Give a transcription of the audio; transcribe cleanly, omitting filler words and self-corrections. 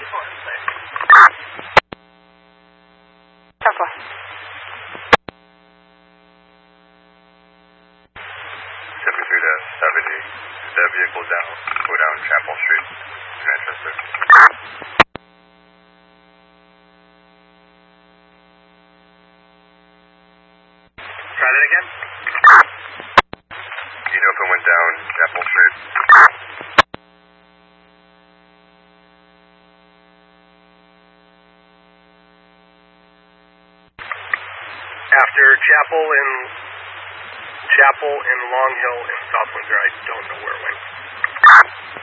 Chapel. 73 to 70. The vehicle down. Go down Chapel Street. Manchester. Try that again. You know if it went down Chapel Street. After Chapel in Long Hill in South Windsor, I don't know where it went.